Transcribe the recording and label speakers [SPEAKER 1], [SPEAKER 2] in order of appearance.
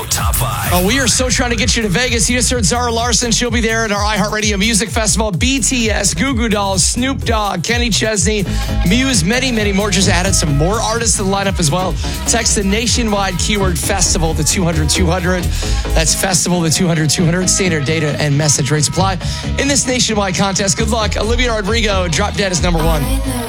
[SPEAKER 1] iHeartRadio Top 5.
[SPEAKER 2] Oh, we are so trying to get you to Vegas. You just heard Zara Larson. She'll be there at our iHeartRadio Music Festival. BTS, Goo Goo Dolls, Snoop Dogg, Kenny Chesney, Muse, many, many more. Just added some more artists to the lineup as well. Text the nationwide keyword festival to 200-200. That's festival to 200-200. Standard data and message rates apply. In this nationwide contest, good luck. Olivia Rodrigo, Drop Dead is number 1.